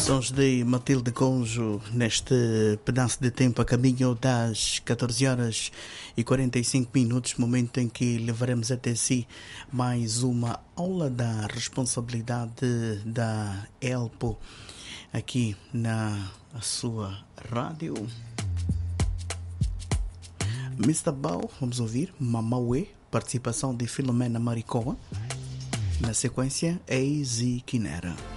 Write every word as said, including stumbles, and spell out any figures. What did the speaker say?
Sons de Matilde Conjo neste pedaço de tempo a caminho das catorze horas e quarenta e cinco minutos, momento em que levaremos até si mais uma aula da responsabilidade da Elpo aqui na sua rádio. mister Bau, vamos ouvir Mamauê, participação de Filomena Maricoa. Na sequência, Easy Quinera.